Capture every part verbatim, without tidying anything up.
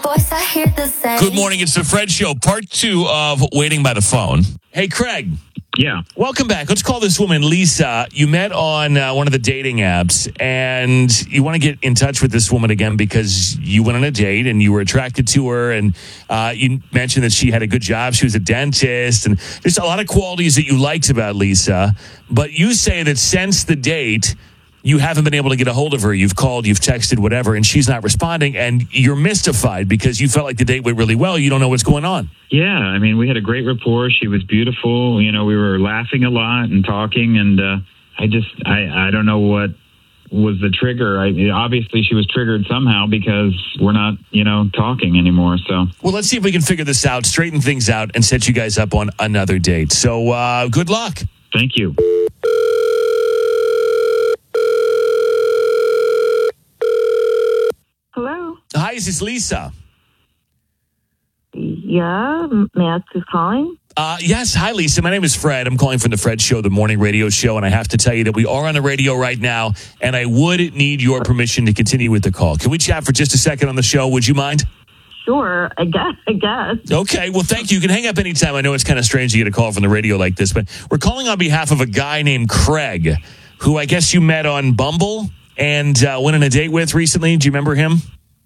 voice, I hear the same. Good morning. It's the Fred Show, part two of Waiting by the Phone. Hey, Craig. Yeah. Welcome back. Let's call this woman Lisa. You met on uh, one of the dating apps, and you want to get in touch with this woman again because you went on a date and you were attracted to her, and uh, you mentioned that she had a good job. She was a dentist, and there's a lot of qualities that you liked about Lisa. But you say that since the date, you haven't been able to get a hold of her. You've called, you've texted, whatever, and she's not responding, and you're mystified because you felt like the date went really well. You don't know what's going on. Yeah, I mean, we had a great rapport. She was beautiful. You know, we were laughing a lot and talking, and uh, I just, I, I don't know what was the trigger. I, obviously, she was triggered somehow because we're not, you know, talking anymore. So, well, let's see if we can figure this out, straighten things out, and set you guys up on another date. So, uh, good luck. Thank you. Hello. Hi, is this Lisa? Yeah, may I ask who's calling? Uh, yes. Hi, Lisa. My name is Fred. I'm calling from the Fred Show, the morning radio show, and I have to tell you that we are on the radio right now, and I would need your permission to continue with the call. Can we chat for just a second on the show? Would you mind? Sure, I guess. I guess. Okay. Well, thank you. You can hang up anytime. I know it's kind of strange to get a call from the radio like this, but we're calling on behalf of a guy named Craig, who I guess you met on Bumble and uh, went on a date with recently. Do you remember him?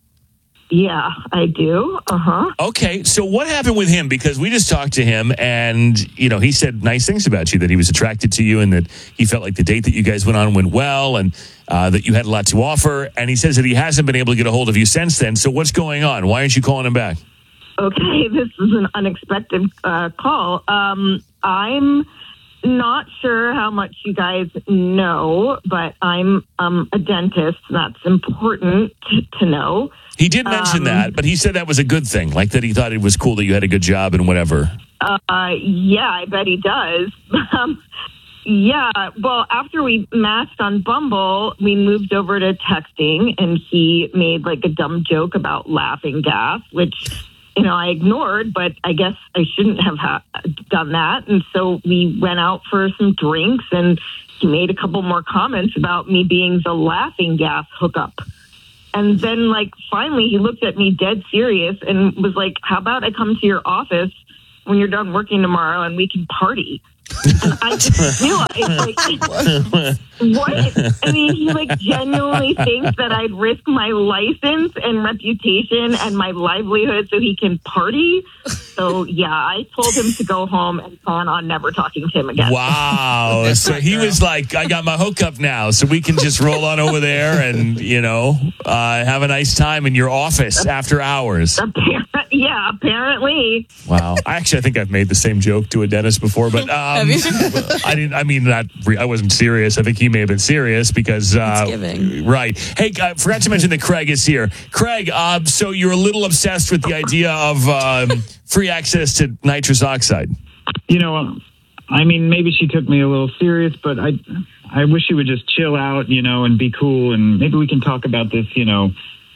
Yeah, I do. Uh-huh. Okay, so what happened with him? Because we just talked to him, and, you know, he said nice things about you, that he was attracted to you and that he felt like the date that you guys went on went well and uh, that you had a lot to offer. And he says that he hasn't been able to get a hold of you since then. So what's going on? Why aren't you calling him back? Okay, this is an unexpected uh, call. Um, I'm not sure how much you guys know, but I'm um, a dentist. That's important to, to know. He did mention um, that, but he said that was a good thing, like that he thought it was cool that you had a good job and whatever. Uh, yeah, I bet he does. um, yeah, well, after we matched on Bumble, we moved over to texting, and he made like a dumb joke about laughing gas, which, you know, I ignored, but I guess I shouldn't have ha- done that. And so we went out for some drinks, and he made a couple more comments about me being the laughing gas hookup. And then, like, finally, he looked at me dead serious and was like, how about I come to your office when you're done working tomorrow and we can party? And I just realized, like, what? I mean, he, like, genuinely thinks that I'd risk my license and reputation and my livelihood so he can party. So, yeah, I told him to go home and plan on never talking to him again. Wow. So he was like, I got my hookup now, so we can just roll on over there and, you know, uh, have a nice time in your office after hours. Appar- yeah, apparently. Wow. Actually, I think I've made the same joke to a dentist before, but um, I didn't, I mean, not, re- I wasn't serious. I think he may have been serious because, uh, right. Hey, I forgot to mention that Craig is here. Craig, uh, so you're a little obsessed with the idea of um, free access to nitrous oxide. You know, I mean, maybe she took me a little serious, but I, I wish she would just chill out, you know, and be cool. And maybe we can talk about this, you know,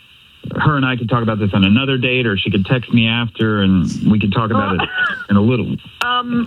her and I could talk about this on another date, or she could text me after and we could talk about it in a little. Um,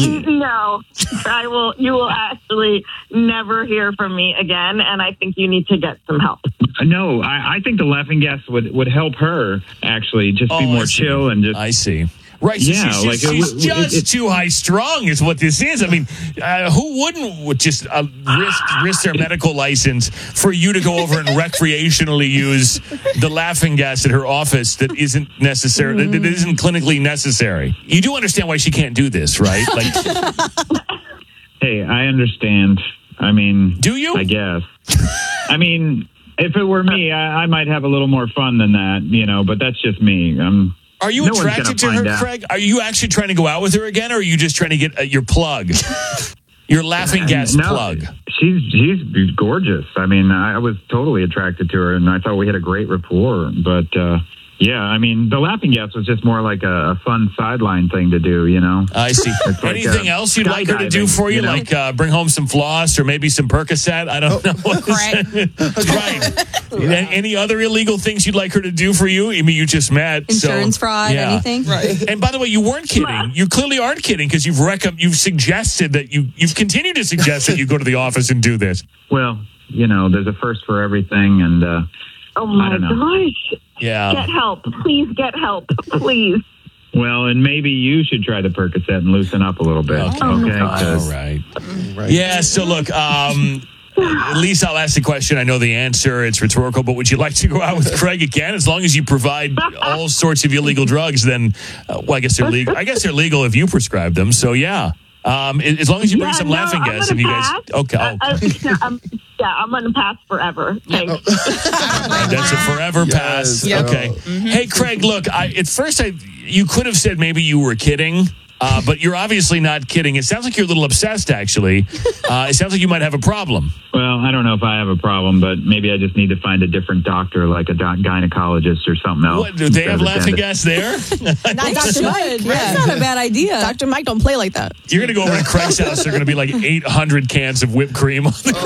no, I will, you will actually never hear from me again. And I think you need to get some help. No, I, I think the laughing gas would, would help her actually just Oh, be I more see. chill and just. I see. Right, so Yeah, she's, like, she's, it she's w- just it- it- too high strung is what this is. I mean, uh, who wouldn't just uh, risk risk their medical license for you to go over and recreationally use the laughing gas at her office that isn't necessary, that that isn't clinically necessary? You do understand why she can't do this, right? Like, Hey, I understand. I mean, do you? I guess. I mean, if it were me, I, I might have a little more fun than that, you know, but that's just me. I'm. Are you No one's attracted to gonna her, find out. Craig? Are you actually trying to go out with her again, or are you just trying to get uh, your plug? Your laughing gas No, plug. She's she's gorgeous. I mean, I was totally attracted to her, and I thought we had a great rapport. But uh, yeah, I mean, the laughing gas was just more like a, a fun sideline thing to do, you know. I see. It's like, Anything uh, else you'd like her to do skydiving, for you? you know? Like uh, bring home some floss or maybe some Percocet? I don't know. What is- right. Right. Any other illegal things you'd like her to do for you? I mean, you just met. Insurance so, fraud, yeah. anything? Right. And by the way, you weren't kidding. You clearly aren't kidding because you've rec- you've suggested that you you've continued to suggest that you go to the office and do this. Well, you know, there's a first for everything, and uh, Oh my I don't know. gosh. Yeah. Get help. Please get help. Please. Well, and maybe you should try the Percocet and loosen up a little bit. Okay. Okay. All 'Cause- right. Right. Yeah. So look, um, at least I'll ask the question. I know the answer. It's rhetorical, but would you like to go out with Craig again? As long as you provide all sorts of illegal drugs, then, uh, well, I guess they're legal. I guess they're legal if you prescribe them. So yeah. Um, as long as you bring Yeah, some no, laughing I'm gas, gonna and you guys, pass. okay, Uh, oh, uh, yeah, I'm, yeah, I'm going to pass forever. Thanks. that's a forever pass. Yes. Okay. Hey, Craig, look, I, at first I you could have said maybe you were kidding. Uh, but you're obviously not kidding. It sounds like you're a little obsessed, actually. Uh, it sounds like you might have a problem. Well, I don't know if I have a problem, but maybe I just need to find a different doctor, like a doc- gynecologist or something else. What, do they have instead of a laughing dentist. gas there? Not Doctor Mike. Yeah. That's not a bad idea. Doctor Mike don't play like that. You're going to go over to Craig's house. There are going to be like eight hundred cans of whipped cream on the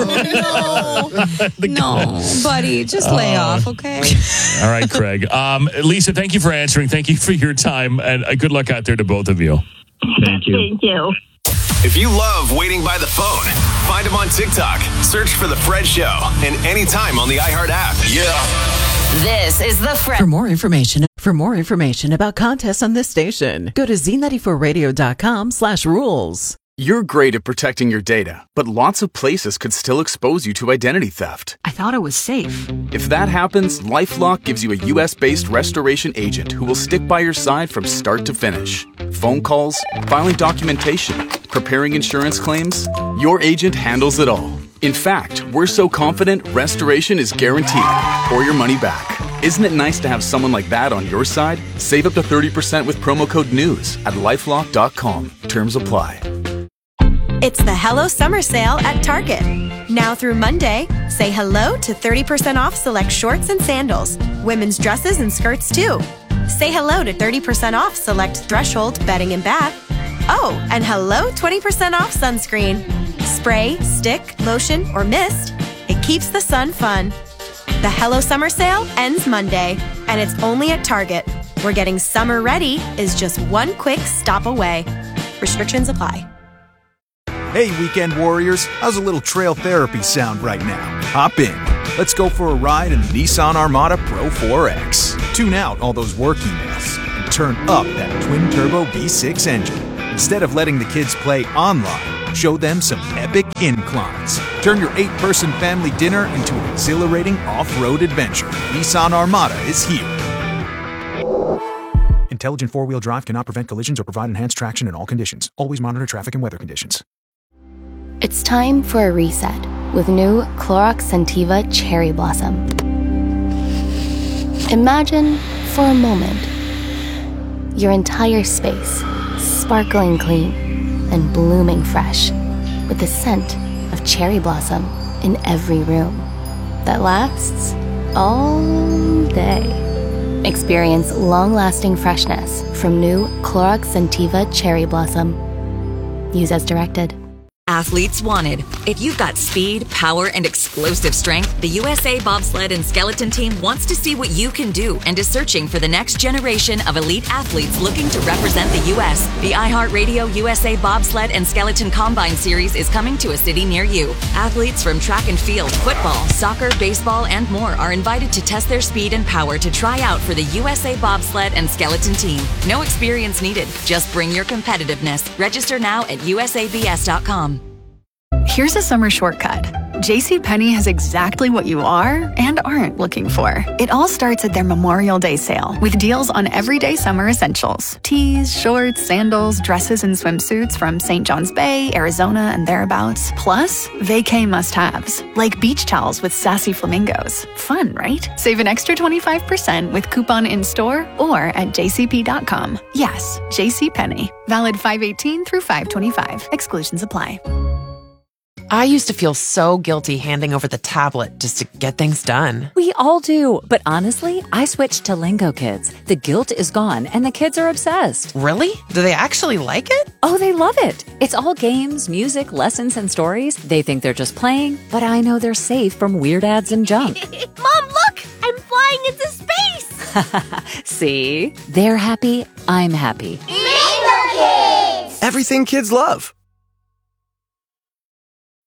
ground. No, no, buddy, just lay off, okay? All right, Craig. Um, Lisa, thank you for answering. Thank you for your time. And uh, good luck out there to both of you. Thank you. Thank you. If you love waiting by the phone, find him on TikTok. Search for The Fred Show and anytime on the iHeart app. Yeah. This is the Fred. For more information, for more information about contests on this station, go to z ninety-four radio dot com slash rules. You're great at protecting your data, but lots of places could still expose you to identity theft. I thought it was safe. If that happens, LifeLock gives you a U S-based restoration agent who will stick by your side from start to finish. Phone calls, filing documentation, preparing insurance claims, your agent handles it all. In fact, we're so confident restoration is guaranteed or your money back. Isn't it nice to have someone like that on your side? Save up to thirty percent with promo code NEWS at lifelock dot com. Terms apply. It's the Hello Summer Sale at Target. Now through Monday, say hello to thirty percent off select shorts and sandals, women's dresses and skirts too. Say hello to thirty percent off select Threshold bedding and bath. Oh, and hello twenty percent off sunscreen. Spray, stick, lotion, or mist, it keeps the sun fun. The Hello Summer Sale ends Monday, and it's only at Target, where getting summer ready is just one quick stop away. Restrictions apply. Hey, weekend warriors, how's a little trail therapy sound right now? Hop in. Let's go for a ride in the Nissan Armada Pro four X. Tune out all those work emails and turn up that twin-turbo V six engine. Instead of letting the kids play online, show them some epic inclines. Turn your eight-person family dinner into an exhilarating off-road adventure. Nissan Armada is here. Intelligent four-wheel drive cannot prevent collisions or provide enhanced traction in all conditions. Always monitor traffic and weather conditions. It's time for a reset with new Clorox Scentiva Cherry Blossom. Imagine, for a moment, your entire space sparkling clean and blooming fresh with the scent of cherry blossom in every room that lasts all day. Experience long-lasting freshness from new Clorox Scentiva Cherry Blossom. Use as directed. Athletes wanted. If you've got speed, power, and explosive strength, the U S A Bobsled and Skeleton Team wants to see what you can do and is searching for the next generation of elite athletes looking to represent the U S The iHeartRadio U S A Bobsled and Skeleton Combine Series is coming to a city near you. Athletes from track and field, football, soccer, baseball, and more are invited to test their speed and power to try out for the U S A Bobsled and Skeleton Team. No experience needed. Just bring your competitiveness. Register now at U S A B S dot com. Here's a summer shortcut. JCPenney has exactly what you are and aren't looking for. It all starts at their Memorial Day sale with deals on everyday summer essentials. Tees, shorts, sandals, dresses, and swimsuits from Saint John's Bay, Arizona, and thereabouts. Plus, vacay must-haves, like beach towels with sassy flamingos. Fun, right? Save an extra twenty-five percent with coupon in-store or at j c p dot com. Yes, JCPenney. Valid five eighteen through five twenty-five. Exclusions apply. I used to feel so guilty handing over the tablet just to get things done. We all do, but honestly, I switched to Lingo Kids. The guilt is gone, and the kids are obsessed. Really? Do they actually like it? Oh, they love it. It's all games, music, lessons, and stories. They think they're just playing, but I know they're safe from weird ads and junk. Mom, look! I'm flying into space! See? They're happy, I'm happy. Lingo Kids! Everything kids love.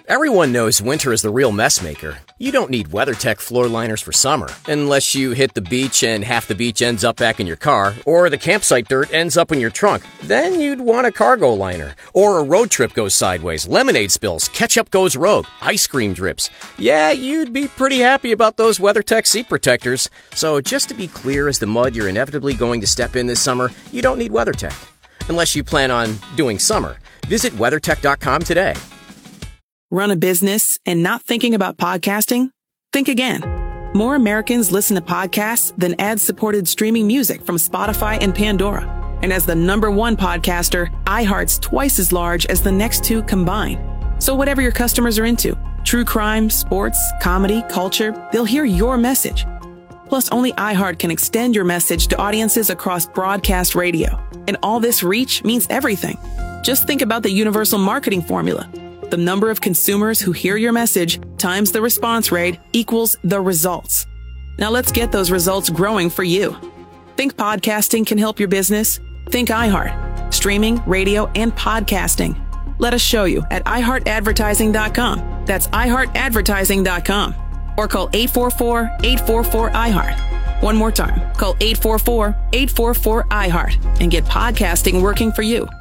Everyone knows winter is the real mess maker. You don't need WeatherTech floor liners for summer, unless you hit the beach and half the beach ends up back in your car, or the campsite dirt ends up in your trunk. Then you'd want a cargo liner. Or a road trip goes sideways, lemonade spills, ketchup goes rogue, ice cream drips. Yeah, you'd be pretty happy about those WeatherTech seat protectors. So just to be clear, as the mud you're inevitably going to step in this summer, you don't need WeatherTech. Unless you plan on doing summer. Visit WeatherTech dot com today. Run a business and not thinking about podcasting? Think again. More Americans listen to podcasts than ad-supported streaming music from Spotify and Pandora. And as the number one podcaster, iHeart's twice as large as the next two combined. So whatever your customers are into, true crime, sports, comedy, culture, they'll hear your message. Plus, only iHeart can extend your message to audiences across broadcast radio. And all this reach means everything. Just think about the universal marketing formula. The number of consumers who hear your message times the response rate equals the results. Now let's get those results growing for you. Think podcasting can help your business? Think iHeart. Streaming, radio, and podcasting. Let us show you at i heart advertising dot com. That's i heart advertising dot com. Or call eight four four, eight four four, I heart. One more time. Call eight four four, eight four four, I heart and get podcasting working for you.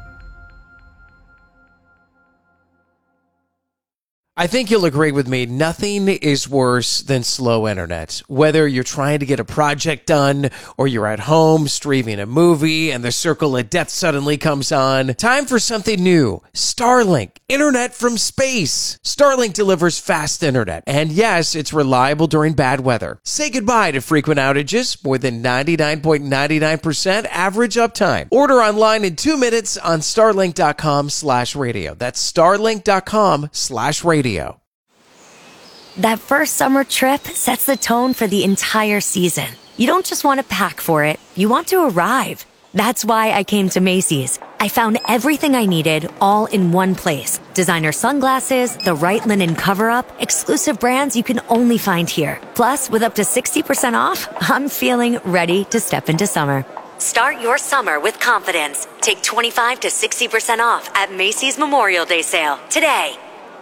I think you'll agree with me, nothing is worse than slow internet. Whether you're trying to get a project done or you're at home streaming a movie and the circle of death suddenly comes on, time for something new. Starlink, internet from space. Starlink delivers fast internet, and yes, it's reliable during bad weather. Say goodbye to frequent outages, more than ninety-nine point nine nine percent average uptime. Order online in two minutes on starlink dot com slash radio. That's starlink dot com slash radio. That first summer trip sets the tone for the entire season. You don't just want to pack for it, you want to arrive. That's why I came to Macy's. I found everything I needed all in one place. Designer sunglasses, the right linen cover-up, exclusive brands you can only find here. Plus, with up to sixty percent off, I'm feeling ready to step into summer. Start your summer with confidence. Take twenty-five to sixty percent off at Macy's Memorial Day sale today.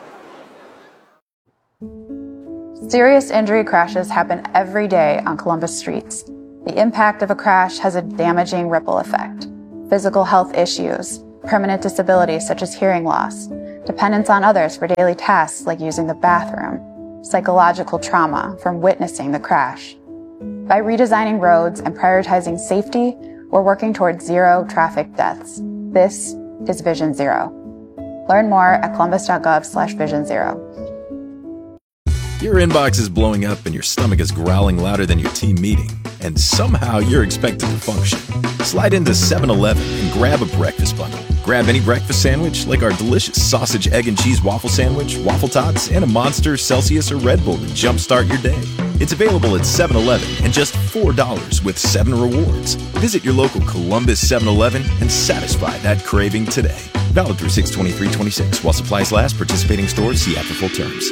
Serious injury crashes happen every day on Columbus streets. The impact of a crash has a damaging ripple effect. Physical health issues, permanent disabilities such as hearing loss, dependence on others for daily tasks like using the bathroom, psychological trauma from witnessing the crash. By redesigning roads and prioritizing safety, we're working towards zero traffic deaths. This is Vision Zero. Learn more at columbus dot gov slash vision zero. Your inbox is blowing up and your stomach is growling louder than your team meeting, and somehow you're expected to function. Slide into seven eleven and grab a breakfast bundle. Grab any breakfast sandwich like our delicious sausage, egg, and cheese waffle sandwich, waffle tots, and a Monster, Celsius, or Red Bull to jumpstart your day. It's available at seven eleven and just four dollars with seven rewards. Visit your local Columbus seven eleven and satisfy that craving today. Valid through six twenty-three twenty-six while supplies last. Participating stores, see app for full terms.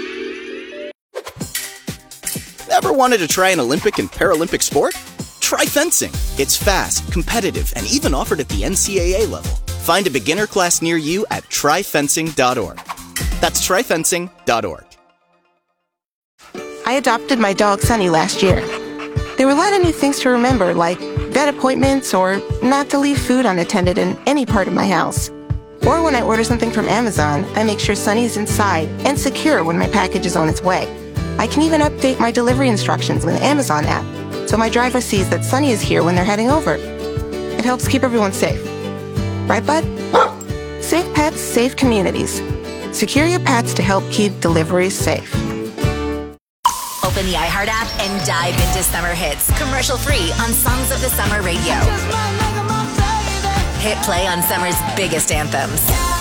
Ever wanted to try an Olympic and Paralympic sport? Try fencing. It's fast, competitive, and even offered at the N C A A level. Find a beginner class near you at try fencing dot org. That's try fencing dot org. I adopted my dog Sunny last year. There were a lot of new things to remember, like vet appointments or not to leave food unattended in any part of my house. Or when I order something from Amazon, I make sure Sunny is inside and secure when my package is on its way. I can even update my delivery instructions with the Amazon app, so my driver sees that Sunny is here when they're heading over. It helps keep everyone safe. Right, bud? Safe pets, safe communities. Secure your pets to help keep deliveries safe. Open the iHeart app and dive into summer hits, commercial-free on Songs of the Summer radio. Hit play on summer's biggest anthems.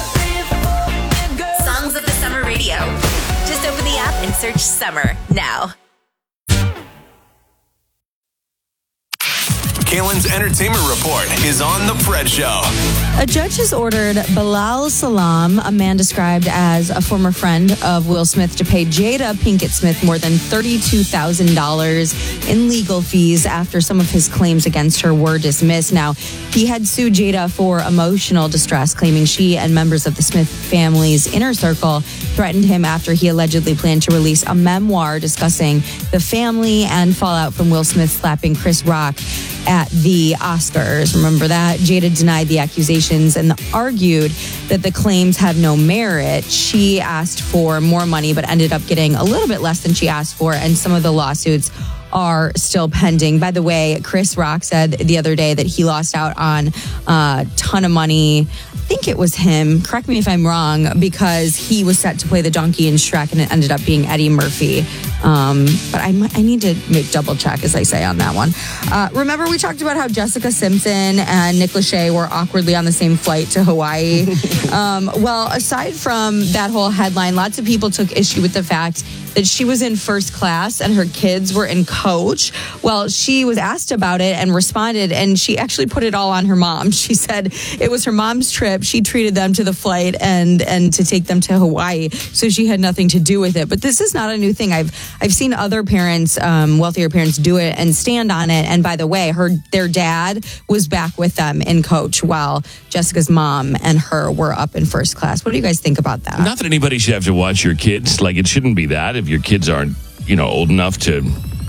Songs of the Summer radio. Just open the app and search Summer now. Kalen's entertainment report is on The Fred Show. A judge has ordered Bilal Salam, a man described as a former friend of Will Smith, to pay Jada Pinkett Smith more than thirty-two thousand dollars in legal fees after some of his claims against her were dismissed. Now, he had sued Jada for emotional distress, claiming she and members of the Smith family's inner circle threatened him after he allegedly planned to release a memoir discussing the family and fallout from Will Smith slapping Chris Rock at the Oscars. Remember that? Jada denied the accusations and argued that the claims had no merit. She asked for more money, but ended up getting a little bit less than she asked for, and some of the lawsuits are still pending. By the way, Chris Rock said the other day that he lost out on a ton of money. I think it was him. Correct me if I'm wrong, because he was set to play the donkey in Shrek, and it ended up being Eddie Murphy. Um, but I, I need to make double check, as I say, on that one. Uh, remember, we talked about how Jessica Simpson and Nick Lachey were awkwardly on the same flight to Hawaii. um, well, aside from that whole headline, lots of people took issue with the fact that she was in first class and her kids were in coach. Well, she was asked about it and responded, and she actually put it all on her mom. She said it was her mom's trip. She treated them to the flight and and to take them to Hawaii, so she had nothing to do with it. But this is not a new thing. I've I've seen other parents, um, wealthier parents, do it and stand on it. And by the way, her their dad was back with them in coach while Jessica's mom and her were up in first class. What do you guys think about that? Not that anybody should have to watch your kids. Like, it shouldn't be that if your kids aren't, you know, old enough to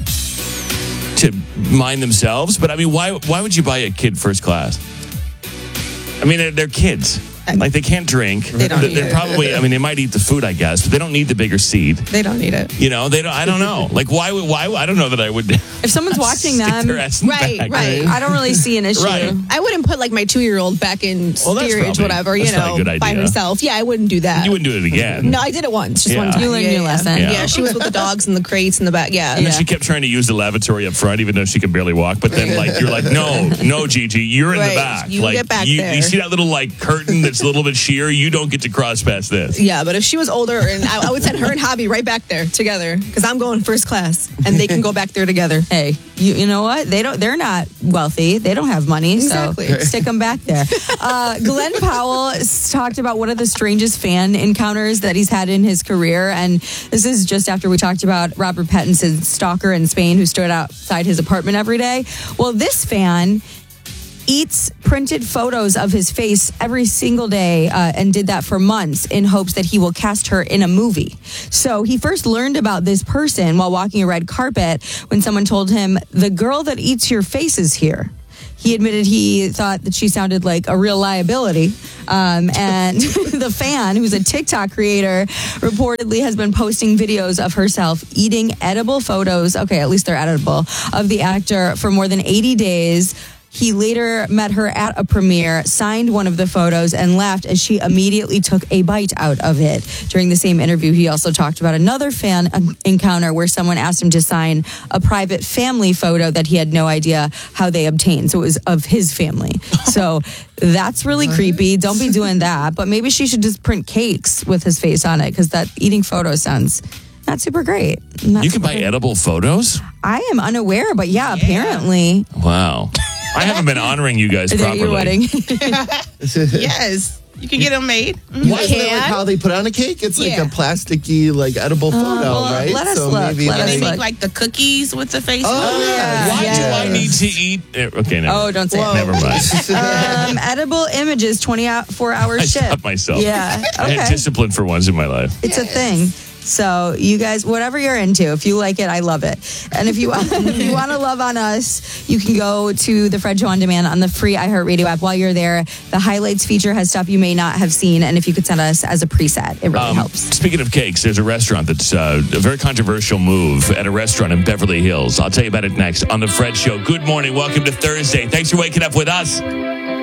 to mind themselves. But I mean, why why would you buy a kid first class? I mean, they're, they're kids. Like, they can't drink. They don't they're, need they're it. probably, I mean, they might eat the food, I guess, but they don't need the bigger seed. They don't need it. You know, they don't, I don't know. Like, why would, why, I don't know that I would. If someone's watching stick them, their ass in the Right, back. right. I don't really see an issue. Right. I wouldn't put like my two-year-old back in Well, that's steerage, probably- whatever, you that's not a know, good by idea. herself. Yeah, I wouldn't do that. You wouldn't do it again. No, I did it once, just Yeah. one time. You learned yeah, your yeah. lesson. Yeah. Yeah. she was with the dogs and the crates in the back. Yeah. And then she kept trying to use the lavatory up front, even though she could barely walk. But then, like, you're like, no, no, Gigi, you're in Right. the back. You like, get back you, there. you see that little like curtain that's a little bit sheer? You don't get to cross past this. Yeah, but if she was older, and I, I would send her and Hobby right back there together because I'm going first class, and they can go back there together. Hey, you you know what? They don't. They're not wealthy. They don't have money. Exactly. So stick them back there. Uh, Glenn Powell s- talked about one of the strangest fan encounters that he's had in his career, and this is just after we talked about Robert Pattinson's stalker in Spain who stood outside his apartment every day. Well, this fan eats printed photos of his face every single day uh, and did that for months in hopes that he will cast her in a movie. So he first learned about this person while walking a red carpet when someone told him, "The girl that eats your face is here." He admitted he thought that she sounded like a real liability. Um, and the fan, who's a TikTok creator, reportedly has been posting videos of herself eating edible photos. Okay, at least they're edible, of the actor for more than eighty days. He later met her at a premiere, signed one of the photos, and left as she immediately took a bite out of it. During the same interview, he also talked about another fan encounter where someone asked him to sign a private family photo that he had no idea how they obtained. So it was of his family. So that's really creepy. Don't be doing that. But maybe she should just print cakes with his face on it, because that eating photo sounds not super great. Not You can super buy great. edible photos? I am unaware, but yeah, apparently. Wow. I haven't been honoring you guys At properly. your wedding. Yes. You can get them made. Why is that like how they put on a cake? It's like Yeah. a plasticky, like edible photo, well, right? let us so look, maybe And they like, make like the cookies with the face. Oh, yeah. Why Yeah. do I need to eat? eh, Okay, never. Oh, don't say Whoa. it. Never mind. um, edible images, twenty-four hour I ship. stopped myself. Yeah. I had Okay. discipline for once in my life. It's a thing. So you guys, whatever you're into, if you like it, I love it. And if you if you want to love on us, you can go to the Fred Show on Demand on the free iHeartRadio app. While you're there, the highlights feature has stuff you may not have seen, and if you could send us as a preset, it really Um, helps. Speaking of cakes, there's a restaurant that's uh, a very controversial move at a restaurant in Beverly Hills. I'll tell you about it next on The Fred Show. Good morning. Welcome to Thursday. Thanks for waking up with us.